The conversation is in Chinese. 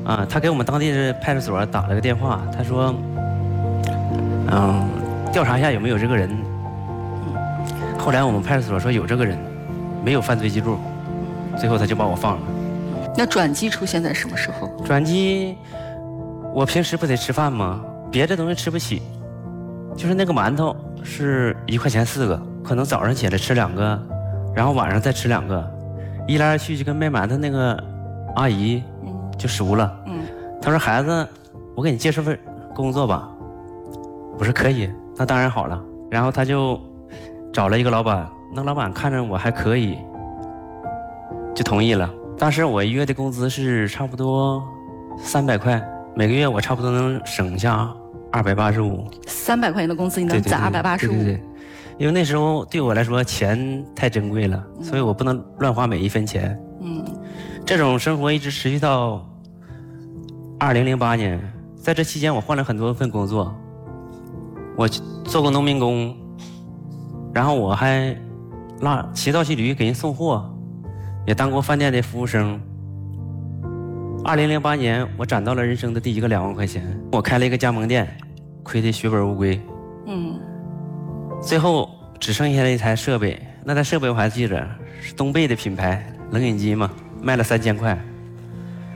啊，他给我们当地的派出所打了个电话，他说，调查一下有没有这个人。后来我们派出所说有这个人，没有犯罪记录，最后他就把我放了。 那转机出现在什么时候？ 转机，我平时不得吃饭吗？别的东西吃不起，就是那个馒头是1块钱4个，可能早上起来吃2个，然后晚上再吃2个，一来二去就跟卖馒头那个阿姨就熟了。她说孩子，我给你介绍份工作吧。我说可以，那当然好了。然后他就找了一个老板，那老板看着我还可以，就同意了。当时我1月的工资是差不多300块，每个月我差不多能省下285。 300块钱的工资你能攒285？ 对，因为那时候对我来说钱太珍贵了，所以我不能乱花每一分钱。这种生活一直持续到2008年，在这期间我换了很多份工作，我做过农民工，然后我还骑道骑驴给人送货，也当过饭店的服务生。2008年我攒到了人生的第1个2万块钱，我开了一个加盟店，亏得血本无归。最后只剩下了一台设备，那台设备我还记着，是东贝的品牌冷饮机嘛，卖了3000块。